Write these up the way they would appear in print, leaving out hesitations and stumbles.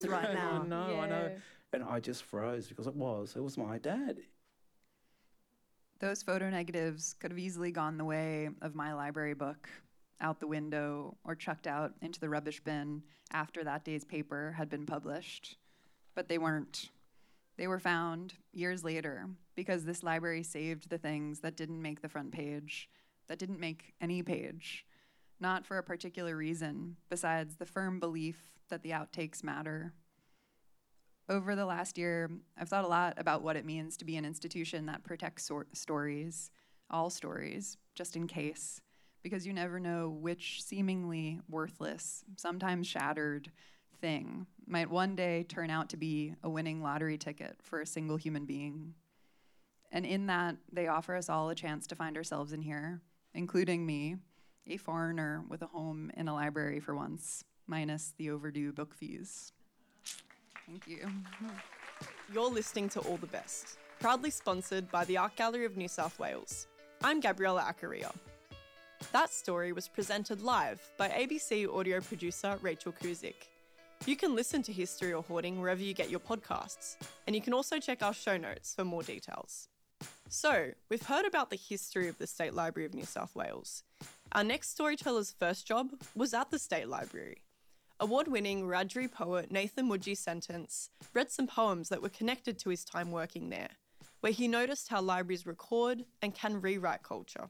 right now. I know. Yeah. And I just froze because it was my dad. Those photo negatives could have easily gone the way of my library book, out the window or chucked out into the rubbish bin after that day's paper had been published. But they weren't. They were found years later because this library saved the things that didn't make the front page, that didn't make any page, not for a particular reason besides the firm belief that the outtakes matter. Over the last year, I've thought a lot about what it means to be an institution that protects stories, all stories, just in case, because you never know which seemingly worthless, sometimes shattered thing might one day turn out to be a winning lottery ticket for a single human being. And in that, they offer us all a chance to find ourselves in here, including me, a foreigner with a home in a library for once, minus the overdue book fees. Thank you. You're listening to All the Best, proudly sponsored by the Art Gallery of New South Wales. I'm Gabriella Acaria. That story was presented live by ABC audio producer Rachel Kuzik. You can listen to History or Hoarding wherever you get your podcasts, and you can also check our show notes for more details. So, we've heard about the history of the State Library of New South Wales. Our next storyteller's first job was at the State Library. Award-winning Wiradjuri poet Nathan Mudgee Sentence read some poems that were connected to his time working there, where he noticed how libraries record and can rewrite culture.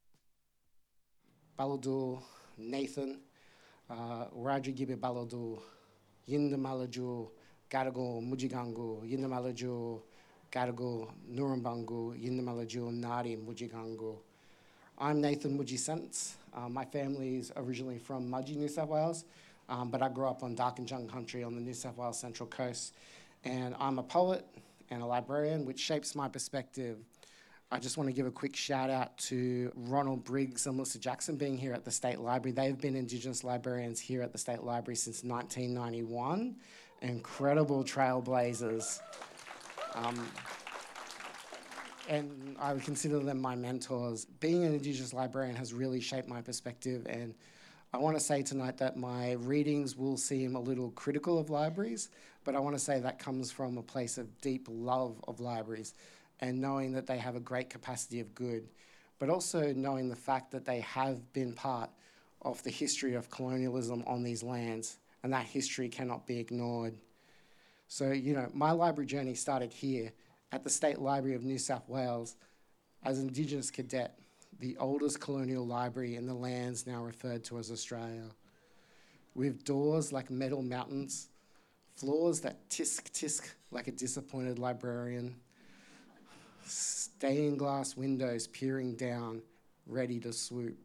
Baladu, Nathan, Wiradjuri Gibi Baladu, Yindamalaju, Gadago, Mujigangu, Yindamalaju, Gadago, Nurumbangu, Yindamalaju, Nadi, Mujigangu. I'm Nathan Mudgee Sentence. My family is originally from Mudgee, New South Wales. But I grew up on Darkinjung country on the New South Wales Central Coast, and I'm a poet and a librarian, which shapes my perspective. I just want to give a quick shout out to Ronald Briggs and Melissa Jackson being here at the State Library. They've been Indigenous librarians here at the State Library since 1991. Incredible trailblazers. And I would consider them my mentors. Being an Indigenous librarian has really shaped my perspective, and I want to say tonight that my readings will seem a little critical of libraries, but I want to say that comes from a place of deep love of libraries and knowing that they have a great capacity of good, but also knowing the fact that they have been part of the history of colonialism on these lands, and that history cannot be ignored. So, my library journey started here at the State Library of New South Wales as an Indigenous cadet, the oldest colonial library in the lands now referred to as Australia, with doors like metal mountains, floors that tisk like a disappointed librarian, stained glass windows peering down, ready to swoop.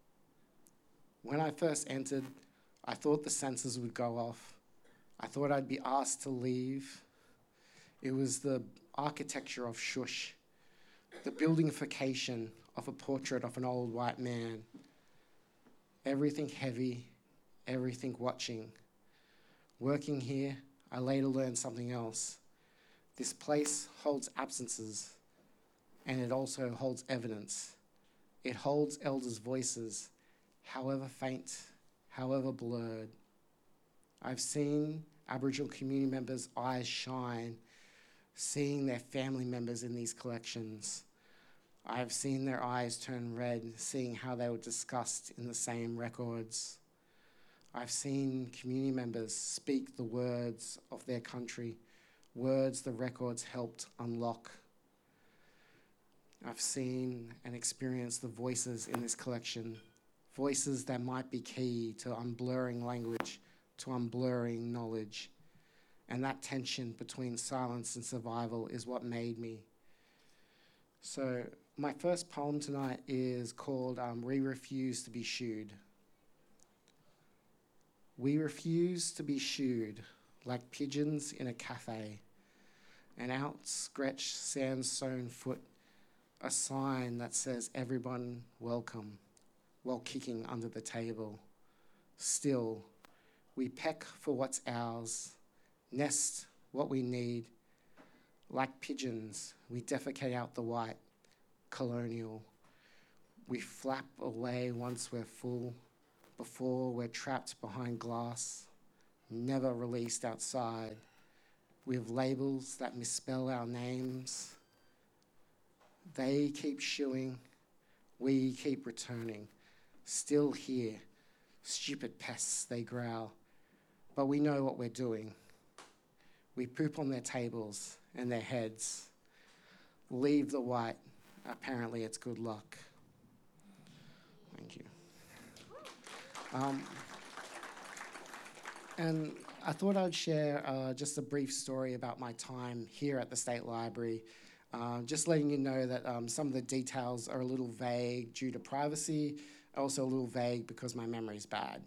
When I first entered, I thought the sensors would go off. I thought I'd be asked to leave. It was the architecture of shush, the buildingification of a portrait of an old white man. Everything heavy, everything watching. Working here, I later learned something else. This place holds absences, and it also holds evidence. It holds elders' voices, however faint, however blurred. I've seen Aboriginal community members' eyes shine, seeing their family members in these collections. I've seen their eyes turn red, seeing how they were discussed in the same records. I've seen community members speak the words of their country, words the records helped unlock. I've seen and experienced the voices in this collection, voices that might be key to unblurring language, to unblurring knowledge. And that tension between silence and survival is what made me. So my first poem tonight is called We Refuse to be Shooed. We refuse to be shooed like pigeons in a cafe, an outstretched sand-sown foot, a sign that says everyone welcome, while kicking under the table. Still, we peck for what's ours, nest what we need. Like pigeons, we defecate out the white, colonial. We flap away once we're full, before we're trapped behind glass, never released outside. We have labels that misspell our names. They keep shooing, we keep returning. Still here, stupid pests, they growl. But we know what we're doing. We poop on their tables and their heads. Leave the white, apparently it's good luck. Thank you. And I thought I'd share just a brief story about my time here at the State Library. Just letting you know that some of the details are a little vague due to privacy, also a little vague because my memory's bad.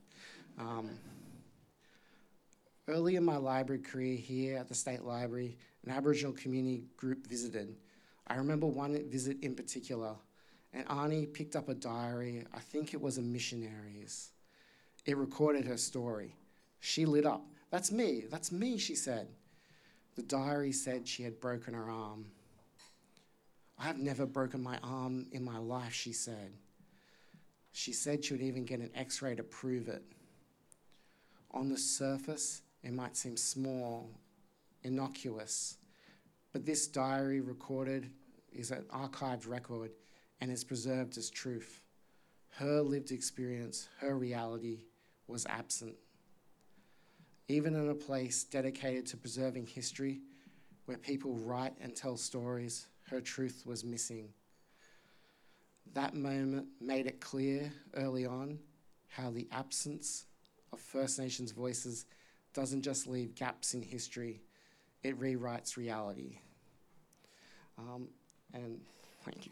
Early in my library career here at the State Library, an Aboriginal community group visited. I remember one visit in particular, and Arnie picked up a diary, I think it was a missionary's. It recorded her story. She lit up. That's me, she said. The diary said she had broken her arm. I have never broken my arm in my life, she said. She said she would even get an x-ray to prove it. On the surface, it might seem small, innocuous, but this diary recorded is an archived record and is preserved as truth. Her lived experience, her reality was absent. Even in a place dedicated to preserving history, where people write and tell stories, her truth was missing. That moment made it clear early on how the absence of First Nations voices doesn't just leave gaps in history, it rewrites reality. And thank you.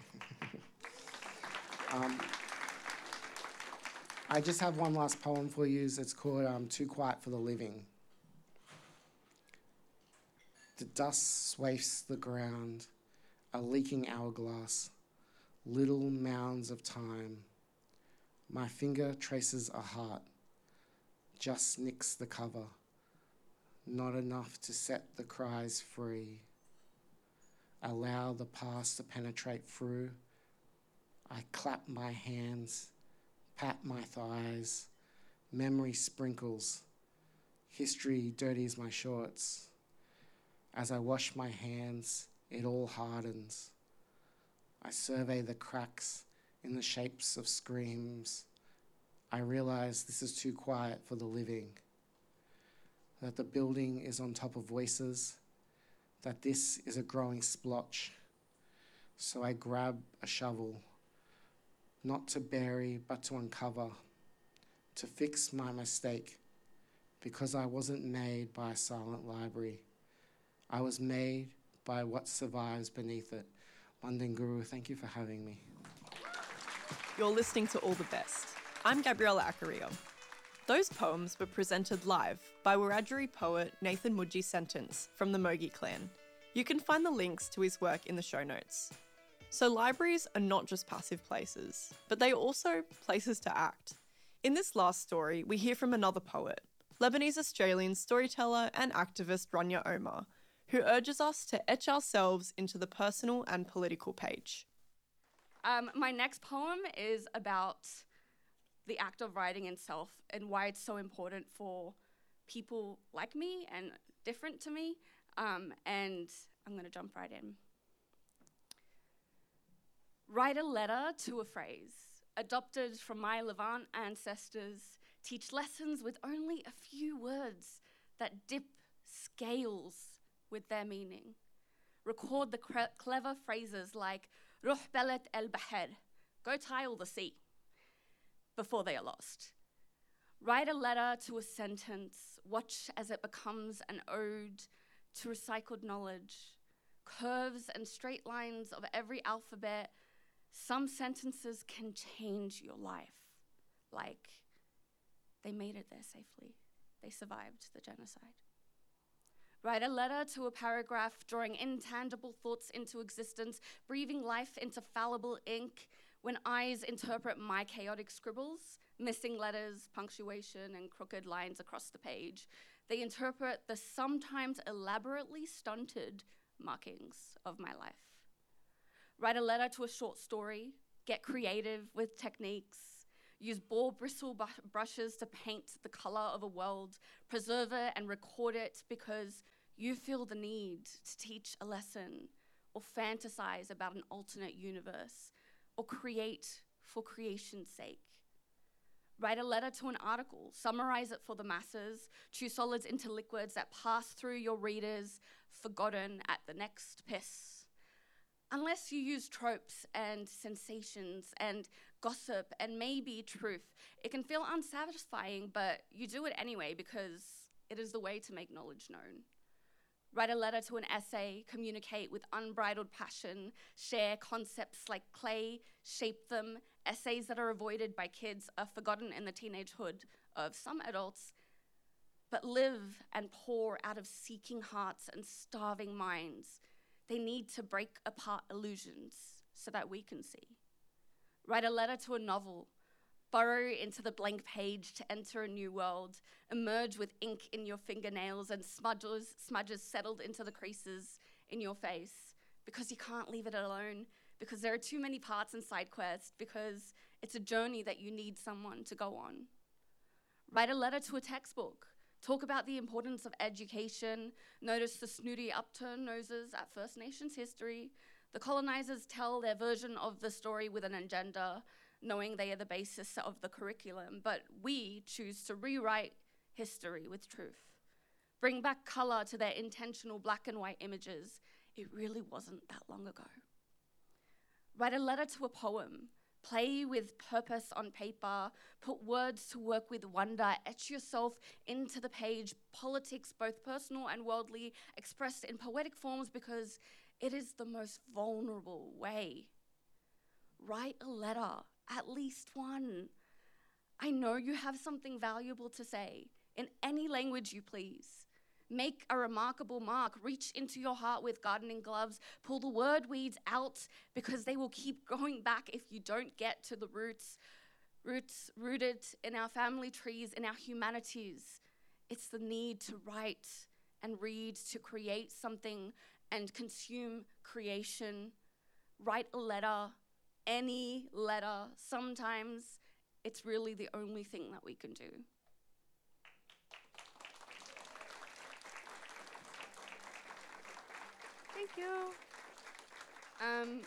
I just have one last poem for you. It's called Too Quiet for the Living. The dust swathes the ground, a leaking hourglass, little mounds of time. My finger traces a heart, just nicks the cover, not enough to set the cries free. Allow the past to penetrate through. I clap my hands, pat my thighs, memory sprinkles, history dirties my shorts. As I wash my hands, it all hardens. I survey the cracks in the shapes of screams. I realize this is too quiet for the living, that the building is on top of voices, that this is a growing splotch. So I grab a shovel, not to bury, but to uncover, to fix my mistake, because I wasn't made by a silent library. I was made by what survives beneath it. Mandinguru, thank you for having me. You're listening to All the Best. I'm Gabriella Acarillo. Those poems were presented live by Wiradjuri poet Nathan Mudgee Sentence from the Mogi clan. You can find the links to his work in the show notes. So libraries are not just passive places, but they are also places to act. In this last story, we hear from another poet, Lebanese-Australian storyteller and activist Rania Omar, who urges us to etch ourselves into the personal and political page. My next poem is about the act of writing itself and why it's so important for people like me and different to me. And I'm going to jump right in. Write a letter to a phrase, adopted from my Levant ancestors, teach lessons with only a few words that dip scales with their meaning. Record the clever phrases like Ruh belet el bahed, go tile the sea, before they are lost. Write a letter to a sentence, watch as it becomes an ode to recycled knowledge. Curves and straight lines of every alphabet, some sentences can change your life. Like, they made it there safely. They survived the genocide. Write a letter to a paragraph, drawing intangible thoughts into existence, breathing life into fallible ink. When eyes interpret my chaotic scribbles, missing letters, punctuation, and crooked lines across the page, they interpret the sometimes elaborately stunted markings of my life. Write a letter to a short story, get creative with techniques. Use boar bristle brushes to paint the color of a world. Preserve it and record it because you feel the need to teach a lesson or fantasize about an alternate universe or create for creation's sake. Write a letter to an article, summarize it for the masses, chew solids into liquids that pass through your readers, forgotten at the next piss. Unless you use tropes and sensations and gossip and maybe truth, it can feel unsatisfying, but you do it anyway because it is the way to make knowledge known. Write a letter to an essay, communicate with unbridled passion, share concepts like clay, shape them. Essays that are avoided by kids are forgotten in the teenagehood of some adults, but live and pour out of seeking hearts and starving minds. They need to break apart illusions so that we can see. Write a letter to a novel. Burrow into the blank page to enter a new world. Emerge with ink in your fingernails and smudges settled into the creases in your face because you can't leave it alone, because there are too many parts in SideQuest, because it's a journey that you need someone to go on. Write a letter to a textbook. Talk about the importance of education. Notice the snooty upturned noses at First Nations history. The colonizers tell their version of the story with an agenda, knowing they are the basis of the curriculum, but we choose to rewrite history with truth. Bring back color to their intentional black and white images. It really wasn't that long ago. Write a letter to a poem. Play with purpose on paper. Put words to work with wonder. Etch yourself into the page. Politics, both personal and worldly, expressed in poetic forms because it is the most vulnerable way. Write a letter, at least one. I know you have something valuable to say in any language you please. Make a remarkable mark. Reach into your heart with gardening gloves. Pull the word weeds out because they will keep growing back if you don't get to the roots rooted in our family trees, in our humanities. It's the need to write and read, to create something and consume creation. Write a letter, any letter. Sometimes it's really the only thing that we can do. Thank you.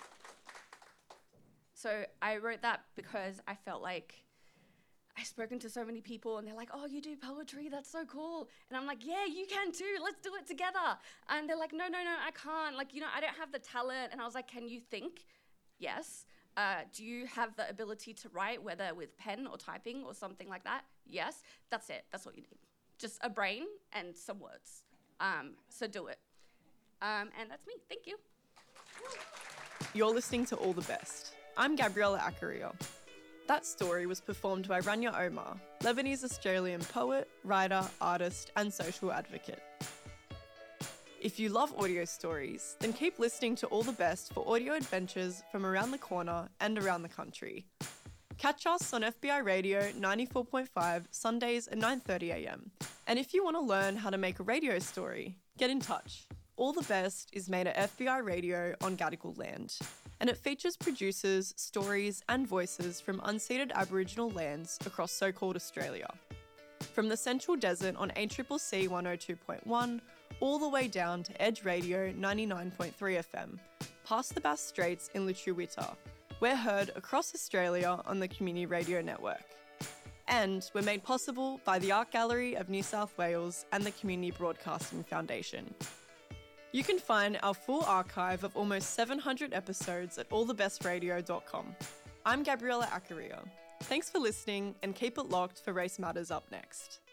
So I wrote that because I felt like I've spoken to so many people and they're like, oh, you do poetry, that's so cool. And I'm like, yeah, you can too, let's do it together. And they're like, no, I can't. Like, I don't have the talent. And I was like, can you think? Yes. Do you have the ability to write, whether with pen or typing or something like that? Yes. That's it. That's what you need. Just a brain and some words. So do it. And that's me. Thank you. You're listening to All the Best. I'm Gabriella Acario. That story was performed by Rania Omar, Lebanese-Australian poet, writer, artist, and social advocate. If you love audio stories, then keep listening to All the Best for audio adventures from around the corner and around the country. Catch us on FBI Radio 94.5 Sundays at 9:30am. And if you want to learn how to make a radio story, get in touch. All the Best is made at FBI Radio on Gadigal land, and it features producers, stories and voices from unceded Aboriginal lands across so-called Australia. From the Central Desert on ACCC 102.1 all the way down to Edge Radio 99.3 FM, past the Bass Straits in Lutruwita, we're heard across Australia on the Community Radio Network. And we're made possible by the Art Gallery of New South Wales and the Community Broadcasting Foundation. You can find our full archive of almost 700 episodes at allthebestradio.com. I'm Gabriella Acario. Thanks for listening and keep it locked for Race Matters up next.